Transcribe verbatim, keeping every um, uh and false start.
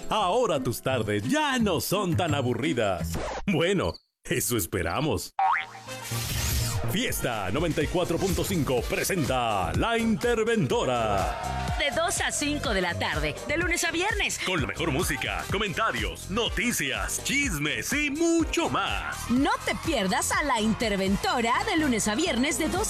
Ahora tus tardes ya no son tan aburridas. Bueno, eso esperamos. Fiesta noventa y cuatro punto cinco presenta La Interventora. De dos a cinco de la tarde, de lunes a viernes. Con la mejor música, comentarios, noticias, chismes y mucho más. No te pierdas a La Interventora de lunes a viernes de dos